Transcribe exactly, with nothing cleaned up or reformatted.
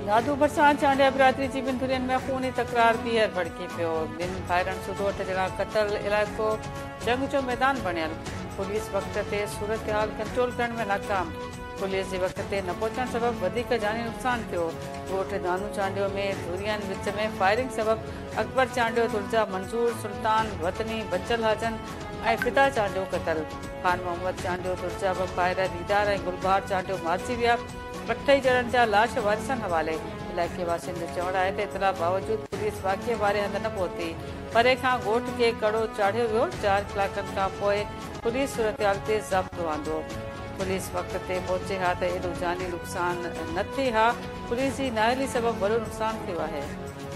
दादू बरसात चांडिया बिरादरी जी बिंदुरियन में खूनी तकरार ॿीहर भड़के पियो। ॿिनि फायरनि सूधो अठ ॼणा क़तल। इलाइक़ो जंग जो मैदान बणियल। पुलिस वक़्त ते सूरत हाल कंट्रोल करण में नाकाम। पुलिस जे वक़्त ते न पहुचण सबबि वधीक जानी नुक़सान थियो। ॻोठ दानू चांडियो में धुरियन विच में फायरिंग सबबि अकबर चांडियो, तुलजा मंसूर, सुल्तान वतनी, बचल हाजन ऐं फिदा चांडियो क़तल। खान मोहम्मद चांडियो, तुलजा ब फायर, दीदार ऐं गुलबहार चांडियो मारिजी विया। अठई ॼणनि जा लाश वारिसनि हवाले। इलाइक़े वासियुनि जो चवणु आहे त इतला बावजूदि पुलिस वाक़िए वारे हंधि न पहुती। परे खां ॻोठ खे कड़ो चाढ़ियो वियो। चारि कलाकनि खां पोइ पुलिस सूरतहाल ते ज़ब्त आंदो। पुलिस वक़्त ते पहुचे हा त एॾो जानी नुक़सान न थिए हा। पुलिस जी नाअहली सबबि वॾो नुक़सान थियो आहे।